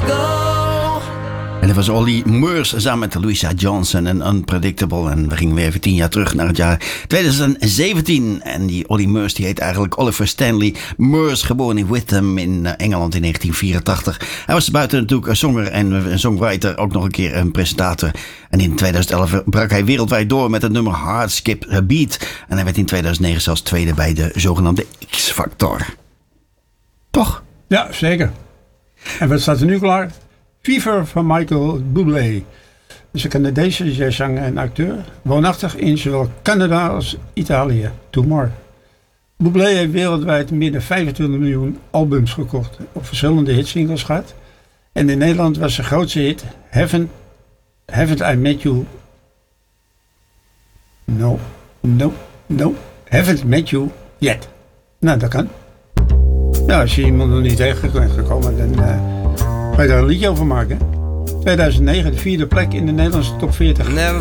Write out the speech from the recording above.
En dat was Olly Murs samen met Louisa Johnson en Unpredictable. En we gingen weer even 10 jaar terug naar het jaar 2017. En die Olly Murs die heet eigenlijk Oliver Stanley Murs, geboren in Witham in Engeland in 1984. Hij was buiten natuurlijk een zanger en een songwriter ook nog een keer een presentator. En in 2011 brak hij wereldwijd door met het nummer Hard Skip Beat. En hij werd in 2009 zelfs tweede bij de zogenaamde X-Factor. Toch? Ja, zeker. En wat staat er nu klaar? Fever van Michael Bublé. Dat is een Canadese jazzzanger en acteur. Woonachtig in zowel Canada als Italië. Doe Bublé heeft wereldwijd meer dan 25 miljoen albums gekocht. Op verschillende hitsingles gehad. En in Nederland was zijn grootste hit Haven't I Met You... No. Haven't Met You Yet. Nou, dat kan. Nou, als je iemand nog niet tegengekomen, dan ga je daar een liedje over maken. 2009, de 4e plek in de Nederlandse top 40. Never